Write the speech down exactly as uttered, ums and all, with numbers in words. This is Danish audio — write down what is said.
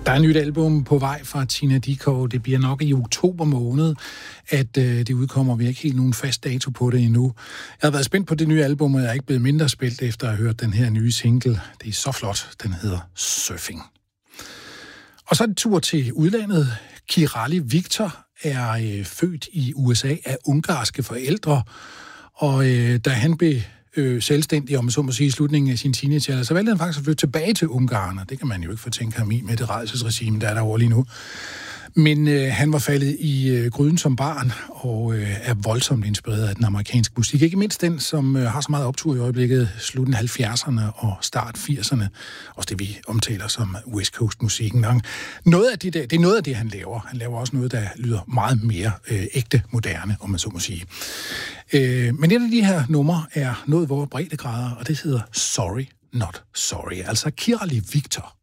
Der er et nyt album på vej fra Tina Dickow. Det bliver nok i oktober måned, at øh, det udkommer. Vi har ikke helt nogen fast dato på det endnu. Jeg har været spændt på det nye album, og jeg er ikke blevet mindre spændt efter at have hørt den her nye single. Det er så flot. Den hedder Surfing. Og så er det tur til udlandet. Kirali Viktor er øh, født i U S A af ungarske forældre, og øh, da han blev øh, selvstændig, om man så må sige, i slutningen af sin teenagealder, så valgte han faktisk at flytte tilbage til Ungarn, og det kan man jo ikke fortænke ham i med det rædselsregime, der er derovre lige nu. Men øh, han var faldet i øh, gryden som barn, og øh, er voldsomt inspireret af den amerikanske musik. Ikke mindst den, som øh, har så meget optur i øjeblikket, slutningen af halvfjerdserne og start firserne. Også det, vi omtaler som West Coast-musikken. Noget af det, der, det er noget af det, han laver. Han laver også noget, der lyder meget mere øh, ægte moderne, om man så må sige. Øh, men et af de her numre er noget, hvor breddegrader, og det hedder Sorry Not Sorry. Altså Kirali Viktor.